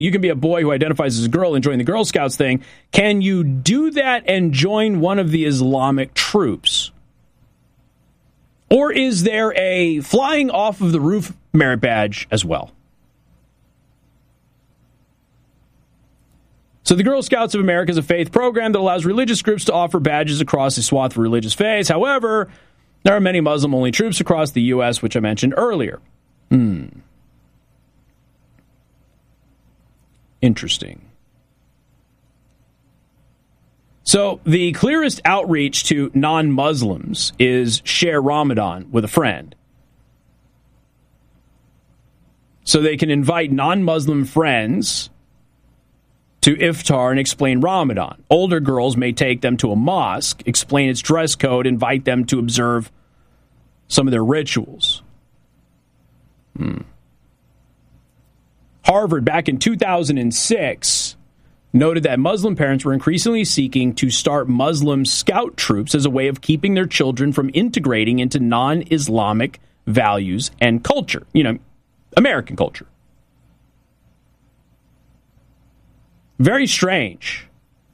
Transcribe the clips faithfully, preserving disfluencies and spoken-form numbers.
You can be a boy who identifies as a girl and join the Girl Scouts thing. Can you do that and join one of the Islamic troops? Or is there a flying off of the roof merit badge as well? So the Girl Scouts of America is a faith program that allows religious groups to offer badges across a swath of religious faiths. However, there are many Muslim-only troops across the U S, which I mentioned earlier. Hmm. Interesting. So the clearest outreach to non-Muslims is share Ramadan with a friend. So they can invite non-Muslim friends to iftar and explain Ramadan. Older girls may take them to a mosque, explain its dress code, invite them to observe some of their rituals. Hmm. Harvard, back in two thousand six, noted that Muslim parents were increasingly seeking to start Muslim scout troops as a way of keeping their children from integrating into non-Islamic values and culture. You know, American culture. Very strange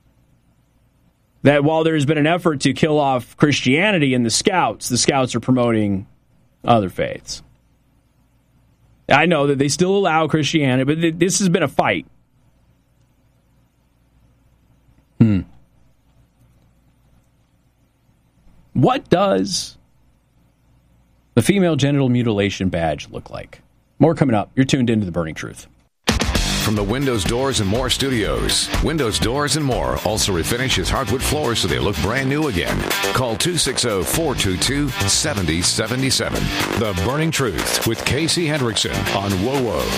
that while there's been an effort to kill off Christianity in the Scouts, the Scouts are promoting other faiths. I know that they still allow Christianity, but th- this has been a fight. Hmm. What does the female genital mutilation badge look like? More coming up. You're tuned into The Burning Truth. From the Windows, Doors, and More studios, Windows, Doors, and More also refinishes hardwood floors so they look brand new again. Call two six zero, four two two, seven zero seven seven. The Burning Truth with Casey Hendrickson on W O W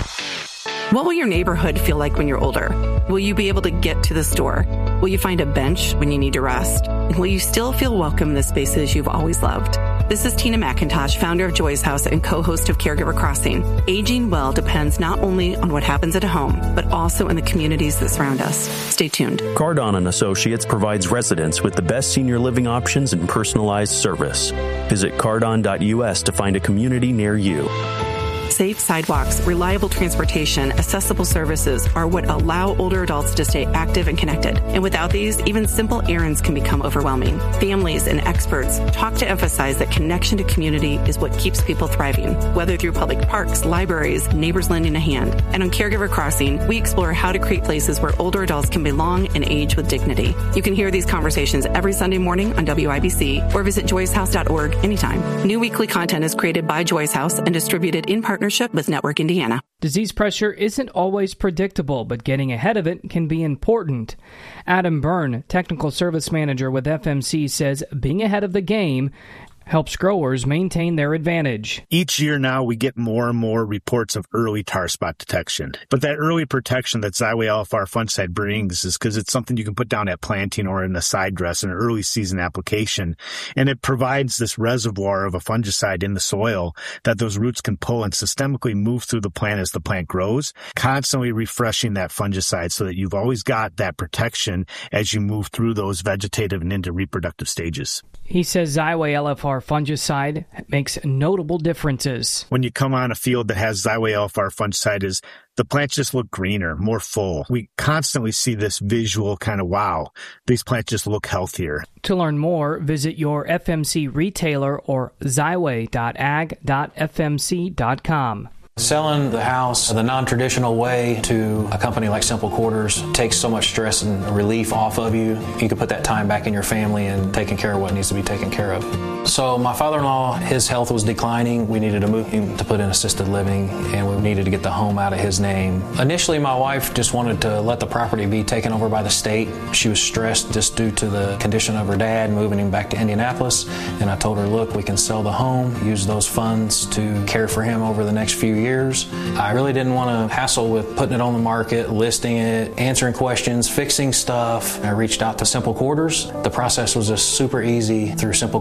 O. What will your neighborhood feel like when you're older? Will you be able to get to the store? Will you find a bench when you need to rest? And will you still feel welcome in the spaces you've always loved? This is Tina McIntosh, founder of Joy's House and co-host of Caregiver Crossing. Aging well depends not only on what happens at home, but also in the communities that surround us. Stay tuned. Cardon and Associates provides residents with the best senior living options and personalized service. Visit cardon dot U S to find a community near you. Safe sidewalks, reliable transportation, accessible services are what allow older adults to stay active and connected. And without these, even simple errands can become overwhelming. Families and experts talk to emphasize that connection to community is what keeps people thriving, whether through public parks, libraries, neighbors lending a hand. And on Caregiver Crossing, we explore how to create places where older adults can belong and age with dignity. You can hear these conversations every Sunday morning on W I B C or visit joys house dot org anytime. New weekly content is created by Joy's House and distributed in partnership with Network Indiana. Disease pressure isn't always predictable, but getting ahead of it can be important. Adam Byrne, Technical Service Manager with F M C, says being ahead of the game helps growers maintain their advantage. Each year now, we get more and more reports of early tar spot detection. But that early protection that Xyway L F R fungicide brings is because it's something you can put down at planting or in a side dress, an early season application. And it provides this reservoir of a fungicide in the soil that those roots can pull and systemically move through the plant as the plant grows, constantly refreshing that fungicide so that you've always got that protection as you move through those vegetative and into reproductive stages. He says Xyway L F R fungicide makes notable differences. When you come on a field that has Xyway L F R fungicide, is the plants just look greener, more full. We constantly see this visual kind of, wow, these plants just look healthier. To learn more, visit your F M C retailer or xyway dot ag dot f m c dot com. Selling the house the non-traditional way to a company like Simple Quarters takes so much stress and relief off of you. You can put that time back in your family and taking care of what needs to be taken care of. So my father-in-law, his health was declining. We needed to move him to put in assisted living, and we needed to get the home out of his name. Initially, my wife just wanted to let the property be taken over by the state. She was stressed just due to the condition of her dad moving him back to Indianapolis, and I told her, look, we can sell the home, use those funds to care for him over the next few years. years. I really didn't want to hassle with putting it on the market, listing it, answering questions, fixing stuff. I reached out to Simple Quarters. The process was just super easy through Simple Quarters.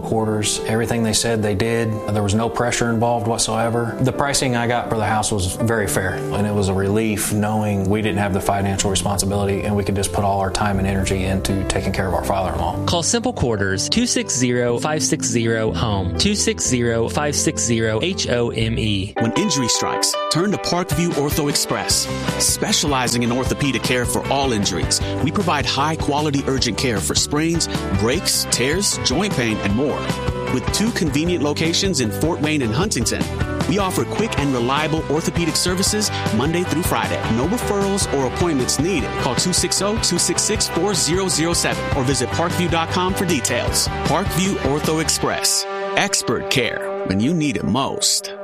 offers. Everything they said they did. There was no pressure involved whatsoever. The pricing I got for the house was very fair, and it was a relief knowing we didn't have the financial responsibility and we could just put all our time and energy into taking care of our father-in-law. Call Simple Quarters two six zero, five six zero, HOME, two six zero, five six zero, H O M E. When injury strikes, turn to Parkview Ortho Express. Specializing in orthopedic care for all injuries, we provide high-quality urgent care for sprains, breaks, tears, joint pain, and more. With two convenient locations in Fort Wayne and Huntington, we offer quick and reliable orthopedic services Monday through Friday. No referrals or appointments needed. Call two six zero, two six six, four zero zero seven or visit parkview dot com for details. Parkview Ortho Express. Expert care when you need it most.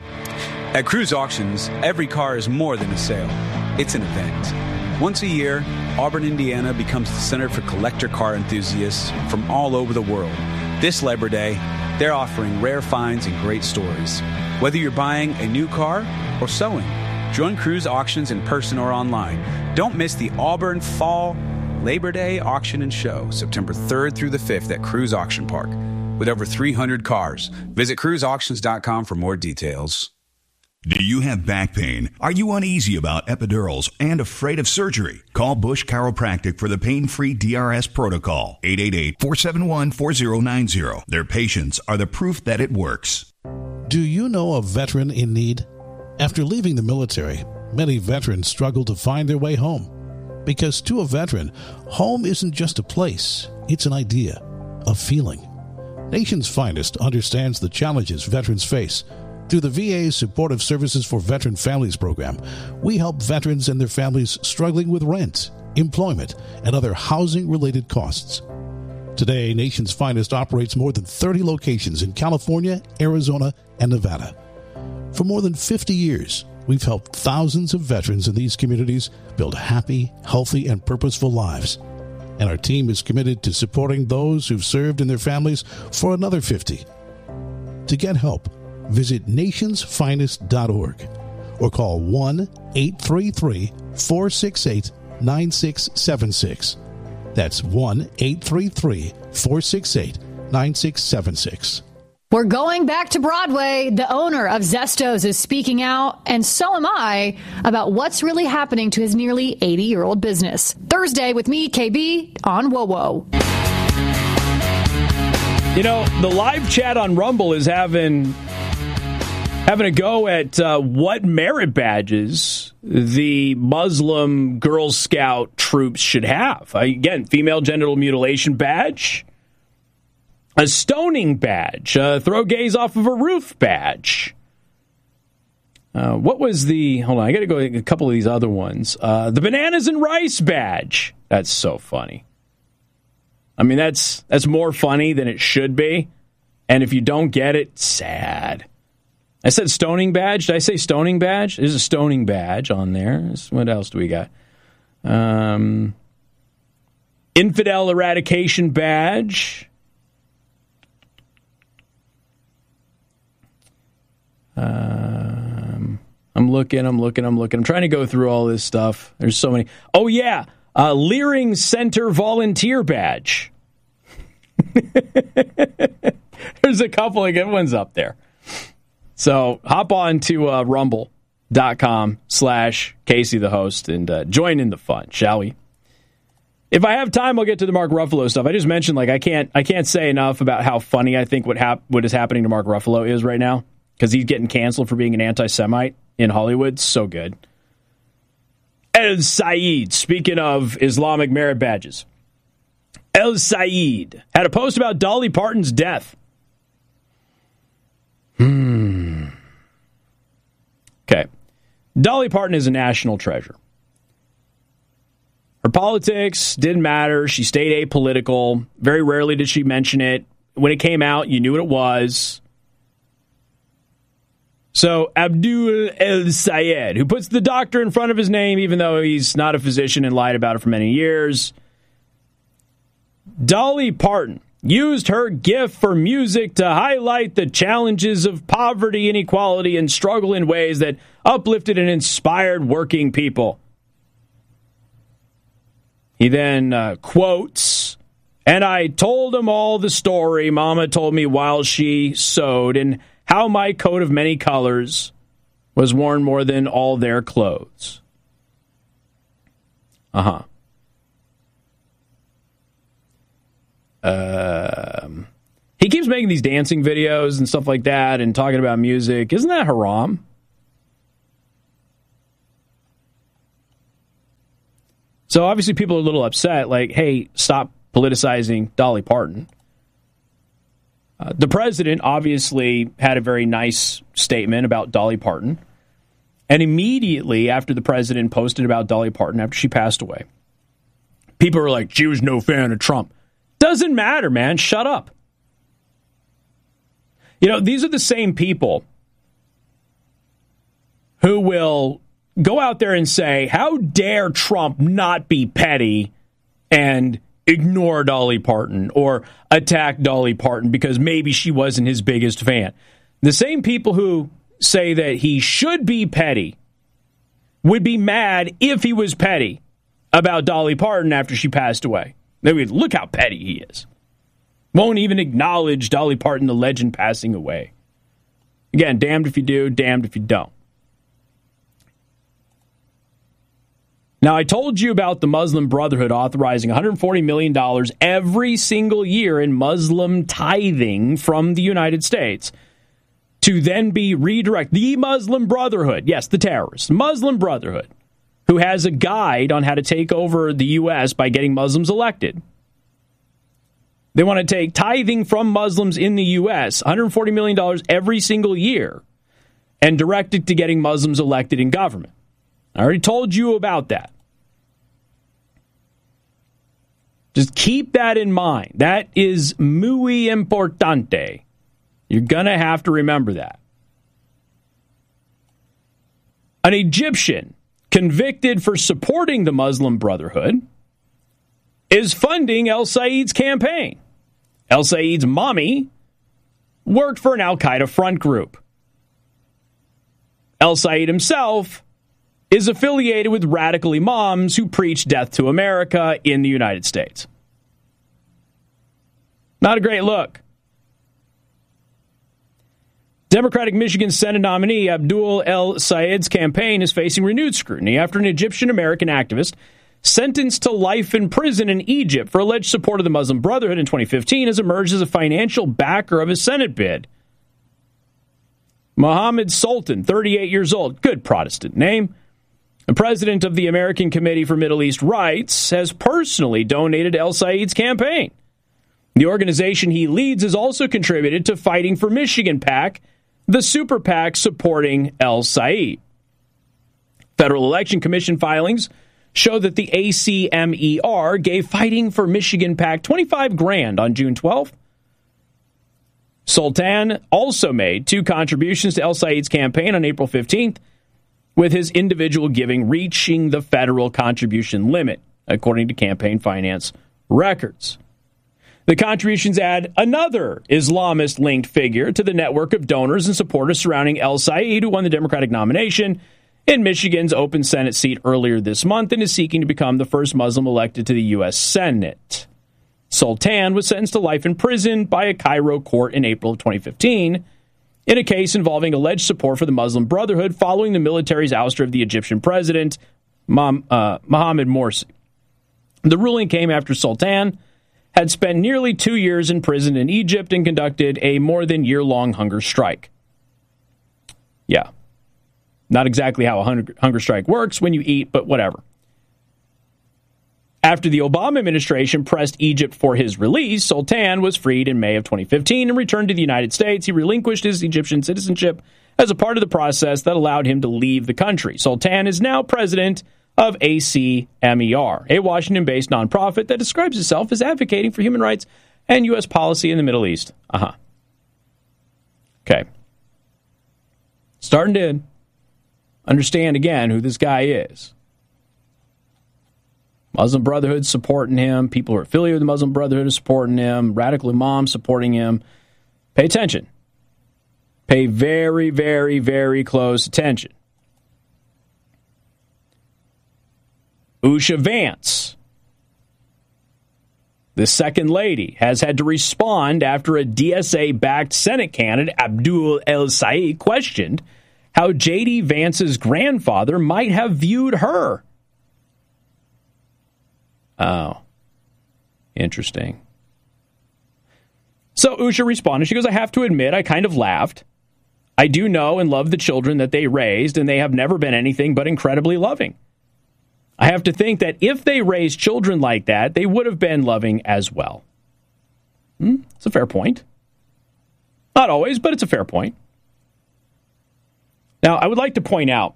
At Cruise Auctions, every car is more than a sale. It's an event. Once a year, Auburn, Indiana becomes the center for collector car enthusiasts from all over the world. This Labor Day, they're offering rare finds and great stories. Whether you're buying a new car or selling, join Cruise Auctions in person or online. Don't miss the Auburn Fall Labor Day Auction and Show, September third through the fifth at Cruise Auction Park. With over three hundred cars, visit cruise auctions dot com for more details. Do you have back pain? Are you uneasy about epidurals and afraid of surgery? Call Bush Chiropractic for the pain-free D R S protocol. eight eight eight, four seven one, four zero nine zero. Their patients are the proof that it works. Do you know a veteran in need? After leaving the military, many veterans struggle to find their way home. Because to a veteran, home isn't just a place, it's an idea, a feeling. Nation's Finest understands the challenges veterans face. Through the V A's Supportive Services for Veteran Families program, we help veterans and their families struggling with rent, employment, and other housing-related costs. Today, Nation's Finest operates more than thirty locations in California, Arizona, and Nevada. For more than fifty years, we've helped thousands of veterans in these communities build happy, healthy, and purposeful lives. And our team is committed to supporting those who've served in their families for another fifty. To get help, visit nations finest dot org or call one eight three three, four six eight, nine six seven six. That's one eight three three, four six eight, nine six seven six. We're going back to Broadway. The owner of Zestos is speaking out, and so am I, about what's really happening to his nearly eighty-year-old business. Thursday with me, K B, on Whoa Whoa. You know, the live chat on Rumble is having... having a go at uh, what merit badges the Muslim Girl Scout troops should have. Uh, again, female genital mutilation badge, a stoning badge, uh, throw gays off of a roof badge. Uh, what was the... Hold on, I got to go a couple of these other ones. Uh, the bananas and rice badge. That's so funny. I mean, that's that's more funny than it should be. And if you don't get it, sad. I said stoning badge. Did I say stoning badge? There's a stoning badge on there. What else do we got? Um, infidel eradication badge. Um, I'm looking, I'm looking, I'm looking. I'm trying to go through all this stuff. There's so many. Oh, yeah. Uh, Leering Center volunteer badge. There's a couple of good ones up there. So hop on to uh, rumble.com slash Casey the host and uh, join in the fun, shall we? If I have time, I'll get to the Mark Ruffalo stuff. I just mentioned, like, I can't I can't say enough about how funny I think what hap- what is happening to Mark Ruffalo is right now, because he's getting canceled for being an anti-Semite in Hollywood. So good. El Said, speaking of Islamic merit badges, El Said had a post about Dolly Parton's death. Hmm. Okay. Dolly Parton is a national treasure. Her politics didn't matter. She stayed apolitical. Very rarely did she mention it. When it came out, you knew what it was. So Abdul El Sayed, who puts the doctor in front of his name, even though he's not a physician and lied about it for many years. Dolly Parton used her gift for music to highlight the challenges of poverty, inequality, and struggle in ways that uplifted and inspired working people. He then uh, quotes And I told him all the story Mama told me while she sewed, and how my coat of many colors was worn more than all their clothes. Uh-huh. Um, he keeps making these dancing videos and stuff like that and talking about music. Isn't that haram? So obviously people are a little upset, like, hey, stop politicizing Dolly Parton. Uh, the president obviously had a very nice statement about Dolly Parton. And immediately after the president posted about Dolly Parton, after she passed away, people were like, she was no fan of Trump. Doesn't matter, man. Shut up. You know, these are the same people who will go out there and say, how dare Trump not be petty and ignore Dolly Parton or attack Dolly Parton because maybe she wasn't his biggest fan. The same people who say that he should be petty would be mad if he was petty about Dolly Parton after she passed away. They would look how petty he is. Won't even acknowledge Dolly Parton, the legend, passing away. Again, damned if you do, damned if you don't. Now, I told you about the Muslim Brotherhood authorizing one hundred forty million dollars every single year in Muslim tithing from the United States to then be redirected. The Muslim Brotherhood, yes, the terrorists, Muslim Brotherhood, who has a guide on how to take over the U S by getting Muslims elected. They want to take tithing from Muslims in the U S, one hundred forty million dollars every single year, and direct it to getting Muslims elected in government. I already told you about that. Just keep that in mind. That is muy importante. You're going to have to remember that. An Egyptian convicted for supporting the Muslim Brotherhood is funding El Said's campaign. El Said's mommy worked for an Al-Qaeda front group. El Said himself is affiliated with radical imams who preach death to America in the United States. Not a great look. Democratic Michigan Senate nominee Abdul El Sayed's campaign is facing renewed scrutiny after an Egyptian-American activist sentenced to life in prison in Egypt for alleged support of the Muslim Brotherhood in twenty fifteen has emerged as a financial backer of his Senate bid. Mohammed Sultan, thirty-eight years old, good Protestant name, the president of the American Committee for Middle East Rights, has personally donated El Said's campaign. The organization he leads has also contributed to Fighting for Michigan PAC, the super PAC supporting El Said. Federal Election Commission filings show that the A C M E R gave Fighting for Michigan PAC twenty-five grand on June twelfth. Sultan also made two contributions to El Said's campaign on April fifteenth, with his individual giving reaching the federal contribution limit, according to campaign finance records. The contributions add another Islamist-linked figure to the network of donors and supporters surrounding El Said, who won the Democratic nomination in Michigan's open Senate seat earlier this month and is seeking to become the first Muslim elected to the U S Senate. Sultan was sentenced to life in prison by a Cairo court in April of twenty fifteen in a case involving alleged support for the Muslim Brotherhood following the military's ouster of the Egyptian president, Mohamed Morsi. The ruling came after Sultan had spent nearly two years in prison in Egypt and conducted a more than year-long hunger strike. Yeah. Not exactly how a hunger strike works when you eat, but whatever. After the Obama administration pressed Egypt for his release, Sultan was freed in May of twenty fifteen and returned to the United States. He relinquished his Egyptian citizenship as a part of the process that allowed him to leave the country. Sultan is now president of A C M E R, a Washington-based nonprofit that describes itself as advocating for human rights and U S policy in the Middle East. Uh-huh. Okay. Starting to understand again who this guy is. Muslim Brotherhood supporting him. People who are affiliated with the Muslim Brotherhood are supporting him. Radical imams supporting him. Pay attention. Pay very, very, very close attention. Usha Vance the second lady, has had to respond after a D S A-backed Senate candidate, Abdul El-Sayed, questioned how J D. Vance's grandfather might have viewed her. Oh, interesting. So Usha responded. She goes, I have to admit, I kind of laughed. I do know and love the children that they raised, and they have never been anything but incredibly loving. I have to think that if they raised children like that, they would have been loving as well. Hmm, it's a fair point. Not always, but it's a fair point. Now, I would like to point out,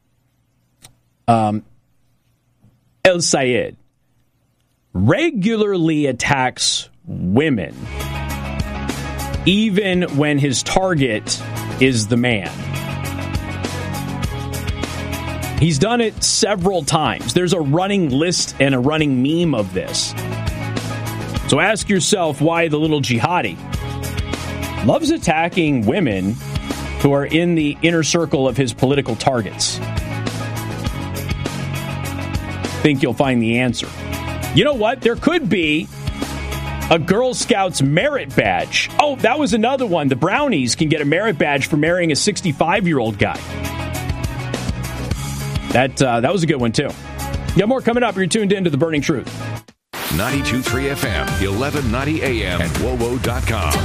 um, El-Sayed regularly attacks women, even when his target is the man. He's done it several times. There's a running list and a running meme of this. So ask yourself why the little jihadi loves attacking women who are in the inner circle of his political targets. Think you'll find the answer. You know what? There could be a Girl Scouts merit badge. Oh, that was another one. The Brownies can get a merit badge for marrying a sixty-five-year-old guy. That uh, that was a good one, too. Got more coming up. You're tuned in to The Burning Truth. ninety-two point three F M, eleven ninety A M, and W O W O dot com.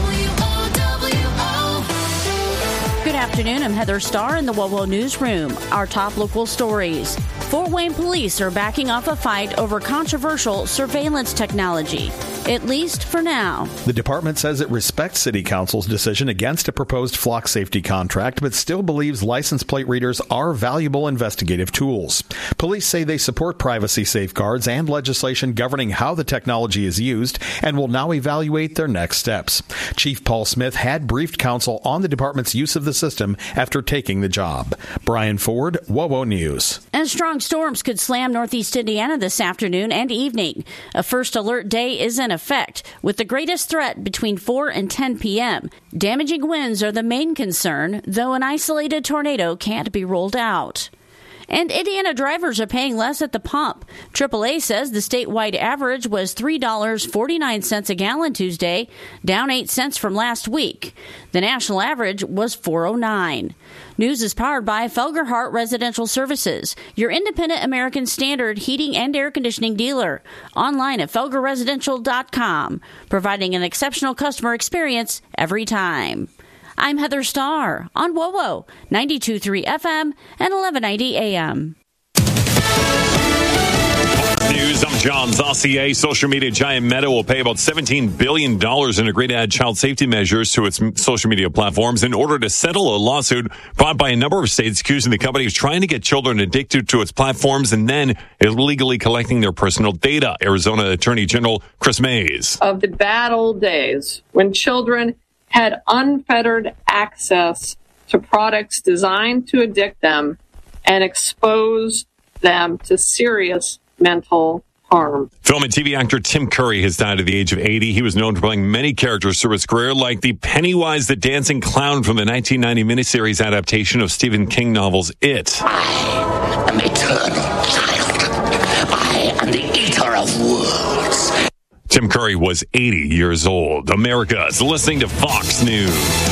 Good afternoon. I'm Heather Starr in the W O W O Newsroom. Our top local stories. Fort Wayne police are backing off a fight over controversial surveillance technology, at least for now. The department says it respects City Council's decision against a proposed flock safety contract, but still believes license plate readers are valuable investigative tools. Police say they support privacy safeguards and legislation governing how the technology is used and will now evaluate their next steps. Chief Paul Smith had briefed council on the department's use of the system after taking the job. Brian Ford, W O W O News. And strong storms could slam northeast Indiana this afternoon and evening. A first alert day is in effect, with the greatest threat between four and ten p.m. Damaging winds are the main concern, though an isolated tornado can't be ruled out. And Indiana drivers are paying less at the pump. triple A says the statewide average was three dollars and forty-nine cents a gallon Tuesday, down eight cents from last week. The national average was four dollars and nine cents. News is powered by Felgerhart Residential Services, your independent American Standard heating and air conditioning dealer. Online at felger residential dot com, providing an exceptional customer experience every time. I'm Heather Starr on W O W O, ninety-two point three F M and eleven ninety A M. News, I'm John Zossier. Social media giant Meta will pay about seventeen billion dollars in agreed to add child safety measures to its social media platforms in order to settle a lawsuit brought by a number of states accusing the company of trying to get children addicted to its platforms and then illegally collecting their personal data. Arizona Attorney General Chris Mays. Of the bad old days when children had unfettered access to products designed to addict them and expose them to serious mental harm. Film and T V actor Tim Curry has died at the age of eighty. He was known for playing many characters through his career, like the Pennywise the Dancing Clown from the nineteen ninety miniseries adaptation of Stephen King novels It. I am eternal, child. I am the eater of worlds. Tim Curry was eighty years old. America is listening to Fox News.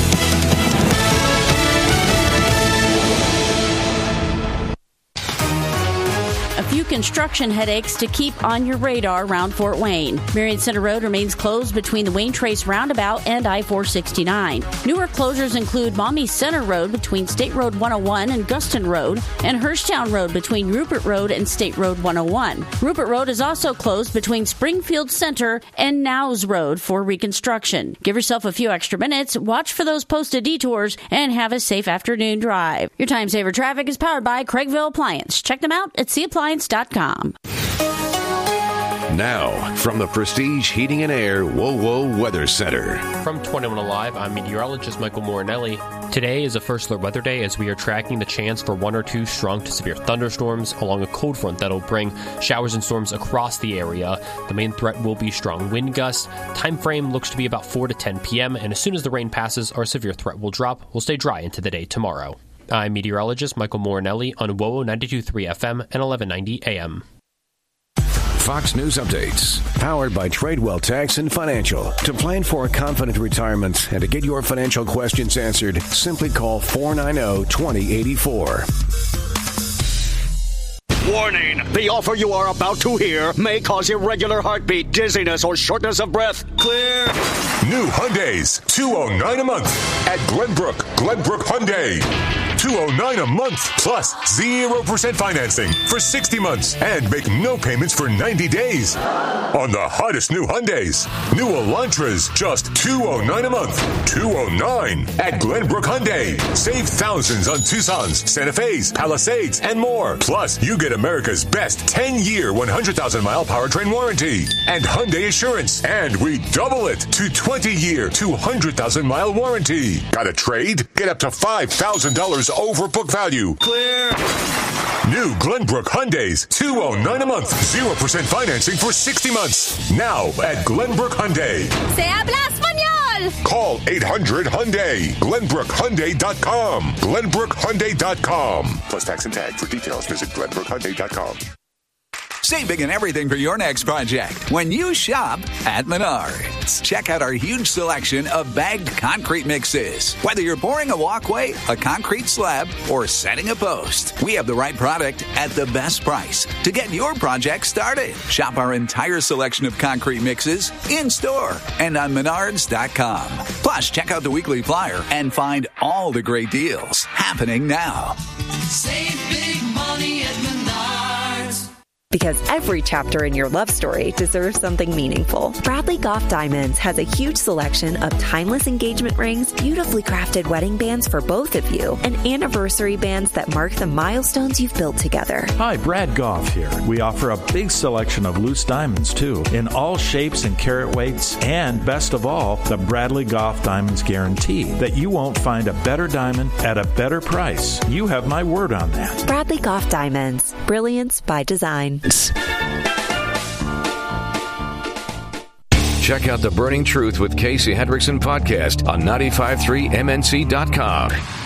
A few construction headaches to keep on your radar around Fort Wayne. Marion Center Road remains closed between the Wayne Trace Roundabout and I four sixty-nine. Newer closures include Maumee Center Road between State Road one oh one and Guston Road, and Hirschtown Road between Rupert Road and State Road one oh one. Rupert Road is also closed between Springfield Center and Nowes Road for reconstruction. Give yourself a few extra minutes, watch for those posted detours, and have a safe afternoon drive. Your Time Saver Traffic is powered by Craigville Appliance. Check them out at c appliance dot com. Now, from the Prestige Heating and Air W O W O Weather Center. From twenty-one Alive, I'm meteorologist Michael Morinelli. Today is a first alert weather day as we are tracking the chance for one or two strong to severe thunderstorms along a cold front that'll bring showers and storms across the area. The main threat will be strong wind gusts. Time frame looks to be about four to ten p.m. and as soon as the rain passes, our severe threat will drop. We'll stay dry into the day tomorrow. I'm meteorologist Michael Morinelli on W O W O ninety-two point three F M and eleven ninety A M. Fox News Updates. Powered by Tradewell Tax and Financial. To plan for a confident retirement and to get your financial questions answered, simply call four nine zero, two zero eight four. Warning! The offer you are about to hear may cause irregular heartbeat, dizziness, or shortness of breath. Clear! New Hyundais, two hundred nine dollars a month at Glenbrook. Glenbrook Hyundai. two hundred nine dollars a month plus zero percent financing for sixty months and make no payments for ninety days. On the hottest new Hyundais. New Elantras, just two hundred nine dollars a month. two hundred nine dollars at Glenbrook Hyundai. Save thousands on Tucson's, Santa Fe's, Palisades, and more. Plus, you get America's best ten-year, one hundred thousand mile powertrain warranty and Hyundai Assurance. And we double it to twenty-year, two hundred thousand mile warranty. Got a trade? Get up to five thousand dollars over book value. Clear. New Glenbrook Hyundais, two hundred nine dollars a month. zero percent financing for sixty months. Now at Glenbrook Hyundai. Se habla español. Call eight hundred Hyundai. Glenbrook Hyundai dot com. Glenbrook Hyundai dot com. Plus tax and tag. For details, visit Glenbrook Hyundai dot com. Save big on everything for your next project when you shop at Menards. Check out our huge selection of bagged concrete mixes. Whether you're pouring a walkway, a concrete slab, or setting a post, we have the right product at the best price to get your project started. Shop our entire selection of concrete mixes in-store and on Menards dot com. Plus, check out the weekly flyer and find all the great deals happening now. Save big money at Menards. Because every chapter in your love story deserves something meaningful. Bradley Goff Diamonds has a huge selection of timeless engagement rings, beautifully crafted wedding bands for both of you, and anniversary bands that mark the milestones you've built together. Hi, Brad Goff here. We offer a big selection of loose diamonds, too, in all shapes and carat weights, and best of all, the Bradley Goff Diamonds guarantee that you won't find a better diamond at a better price. You have my word on that. Bradley Goff Diamonds. Brilliance by design. Check out the Burning Truth with Casey Hendrickson podcast on nine five three M N C dot com.